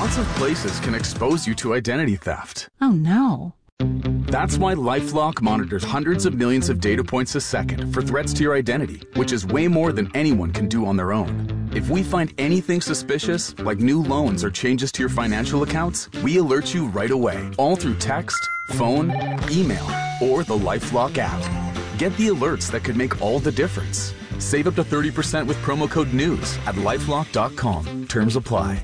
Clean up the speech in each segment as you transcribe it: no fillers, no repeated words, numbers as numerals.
lots of places can expose you to identity theft. Oh, no. That's why LifeLock monitors hundreds of millions of data points a second for threats to your identity, which is way more than anyone can do on their own. If we find anything suspicious, like new loans or changes to your financial accounts, we alert you right away, all through text, phone, email, or the LifeLock app. Get the alerts that could make all the difference. Save up to 30% with promo code NEWS at LifeLock.com. Terms apply.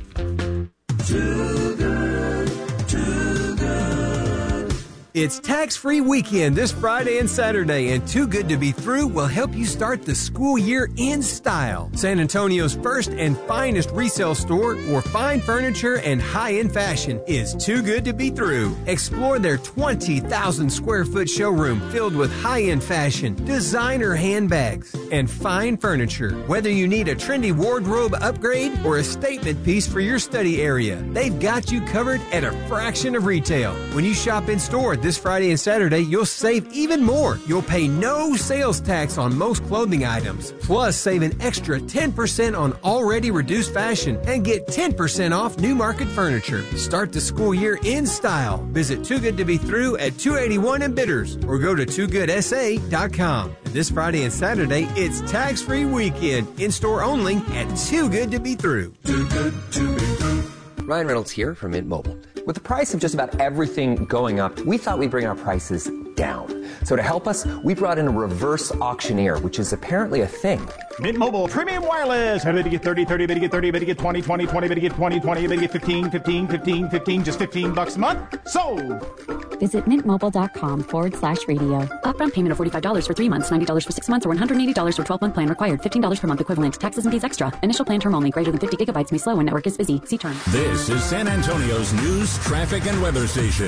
Too good, too good. It's tax-free weekend this Friday and Saturday, and Too Good to Be Through will help you start the school year in style. San Antonio's first and finest resale store for fine furniture and high-end fashion is Too Good to Be Through. Explore their 20,000 square foot showroom filled with high-end fashion, designer handbags, and fine furniture. Whether you need a trendy wardrobe upgrade or a statement piece for your study area, they've got you covered at a fraction of retail. When you shop in store this Friday and Saturday, you'll save even more. You'll pay no sales tax on most clothing items. Plus, save an extra 10% on already reduced fashion and get 10% off new market furniture. Start the school year in style. Visit Too Good to Be Through at 281 in Bitters or go to toogoodsA.com. This Friday and Saturday, it's tax-free weekend. In-store only at Too Good to Be Through. Too good to be through. Ryan Reynolds here from Mint Mobile. With the price of just about everything going up, we thought we'd bring our prices down. So to help us, we brought in a reverse auctioneer, which is apparently a thing. Mint Mobile Premium Wireless. How to get 30, 30, to get 30, to get 20, 20, 20, to get 20, 20, to get 15, 15, 15, 15, just $15 a month. Sold! Visit mintmobile.com/radio. Upfront payment of $45 for 3 months, $90 for 6 months, or $180 for 12-month plan required. $15 per month equivalent. Taxes and fees extra. Initial plan term only. Greater than 50 gigabytes may slow when network is busy. See terms. This is San Antonio's news, traffic, and weather station.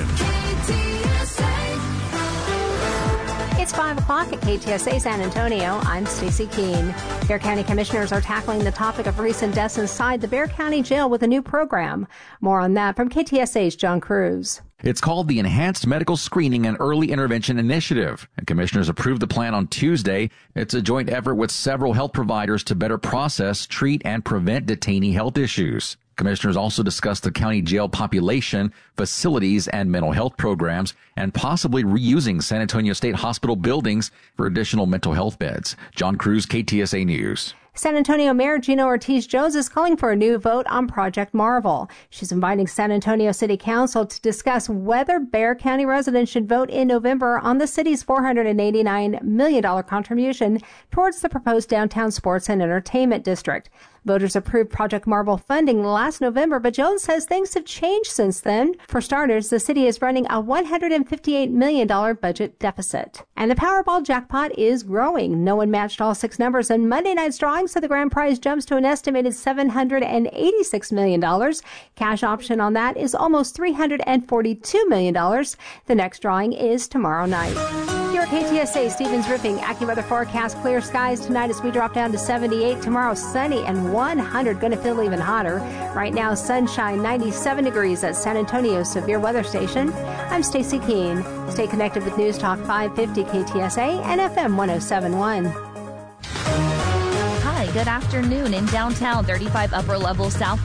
It's 5 o'clock at KTSA San Antonio. I'm Stacy Keene. Bexar County commissioners are tackling the topic of recent deaths inside the Bexar County Jail with a new program. More on that from KTSA's John Cruz. It's called the Enhanced Medical Screening and Early Intervention Initiative, and commissioners approved the plan on Tuesday. It's a joint effort with several health providers to better process, treat, and prevent detainee health issues. Commissioners also discussed the county jail population, facilities, and mental health programs, and possibly reusing San Antonio State Hospital buildings for additional mental health beds. John Cruz, KTSA News. San Antonio Mayor Gina Ortiz-Jones is calling for a new vote on Project Marvel. She's inviting San Antonio City Council to discuss whether Bexar County residents should vote in November on the city's $489 million contribution towards the proposed downtown sports and entertainment district. Voters approved Project Marvel funding last November, but Jones says things have changed since then. For starters, the city is running a $158 million budget deficit. And the Powerball jackpot is growing. No one matched all 6 numbers in Monday night's drawing, so the grand prize jumps to an estimated $786 million. Cash option on that is almost $342 million. The next drawing is tomorrow night. Here at KTSA, Stevens Roofing AccuWeather forecast: clear skies tonight as we drop down to 78. Tomorrow, sunny and 100. Going to feel even hotter. Right now, sunshine, 97 degrees at San Antonio Severe Weather Station. I'm Stacy Keene. Stay connected with News Talk 550 KTSA and FM 107.1. Hi, good afternoon. In downtown, 35 upper level south